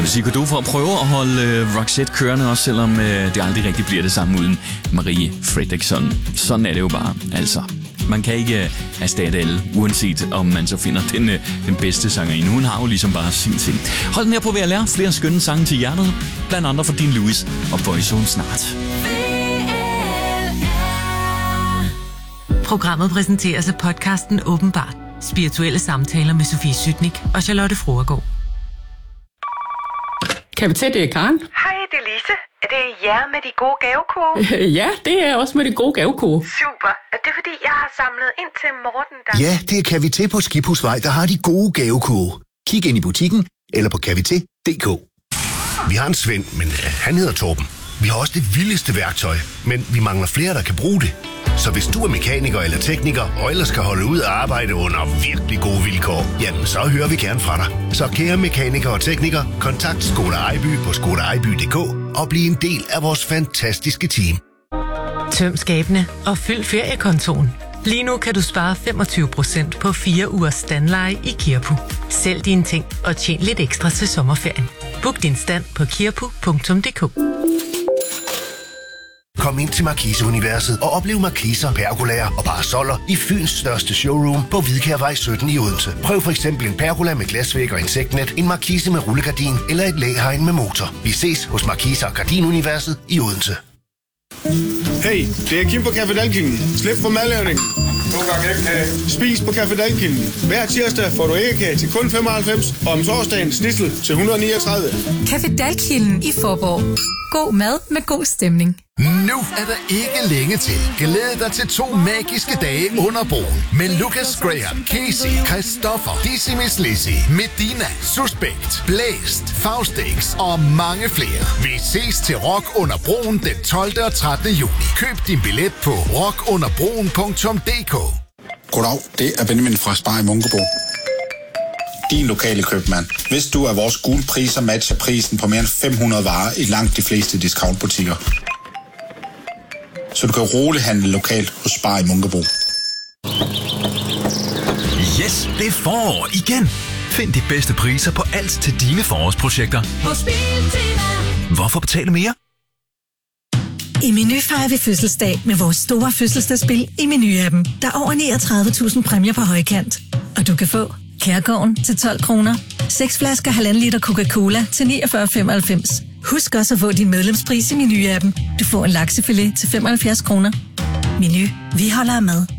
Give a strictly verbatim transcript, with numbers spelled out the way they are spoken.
musik, og du får at prøve at holde øh, Roxette kørende, også selvom øh, det aldrig rigtig bliver det samme uden Marie Fredriksson. Sådan er det jo bare, altså. Man kan ikke øh, erstatte alle, uanset om man så finder den, øh, den bedste sangerinde. Hun har jo ligesom bare sin ting. Hold den her på ved at lære flere skønne sange til hjertet, blandt andre for Dean Lewis og Boyzone snart. Programmet præsenteres af podcasten Åbenbart. Spirituelle samtaler med Sofie Sytnik og Charlotte Froergaard. Kan vi tage det, Karen? Hej, det er Lise. Er det jer med de gode gavekort? Ja, det er også med de gode gavekort. Super. Er det fordi, jeg har samlet ind til Morten, der... Ja, det kan vi til på Skibhusvej, der har de gode gavekort. Kig ind i butikken eller på Cavite punktum d k. Vi har en Svend, men han hedder Torben. Vi har også det vildeste værktøj, men vi mangler flere, der kan bruge det. Så hvis du er mekaniker eller tekniker, og ellers skal holde ud og arbejde under virkelig gode vilkår, jamen så hører vi gerne fra dig. Så kære mekanikere og teknikere, kontakt Skoda Ejby på skoda ejby punktum d k og bliv en del af vores fantastiske team. Tøm skabene og fyld feriekontoen. Lige nu kan du spare femogtyve procent på fire ugers standleje i Kirpu. Sælg dine ting og tjen lidt ekstra til sommerferien. Book din stand på kirpu punktum d k. Kom ind til Markise-universet og oplev markiser, pergolaer og parasoller i Fyns største showroom på Hvidkærvej sytten i Odense. Prøv for eksempel en pergola med glasvæg og insektnet, en markise med rullegardin eller et læhegn med motor. Vi ses hos Markise og Gardinuniverset i Odense. Hey, det er Kim på Café Dalkilden. Slip for madlavning. Nogle gange æggekage. Spis på Café Dalkilden. Hver tirsdag får du æggekage til kun femoghalvfems, og om torsdagen snitsel til et hundrede og niogtredive. Café Dalkilden i Fåborg. God mad med god stemning. Nu er der ikke længe til. Glæd dig til to magiske dage under broen med Lucas Graham, Casey, Christoffer, Dizzy Miss Lizzy, Medina, Suspekt, Blæst, Faustix og mange flere. Vi ses til Rock under broen den tolvte og trettende juni. Køb din billet på rock under broen punktum d k. Goddag, det er Benjamin fra Spar i Munkebo. Din lokale købmand. Hvis du er vores gule priser matcher prisen på mere end fem hundrede varer i langt de fleste discountbutikker. Så du kan roligt handle lokalt hos Spar i Munkebo. Yes, det er forår igen. Find de bedste priser på alt til dine forårsprojekter. Hos Biltema. Hvorfor betale mere? I Meny fejrer vi fødselsdag med vores store fødselsdagsspil i Meny-appen. Der er over niogtredive tusind præmier på højkant. Og du kan få Kærgården til tolv kroner, seks flasker halvanden liter Coca-Cola til niogfyrre femoghalvfems. Husk også at få din medlemspris i Meny-appen. Du får en laksefilet til femoghalvfjerds kroner. Meny. Vi holder med.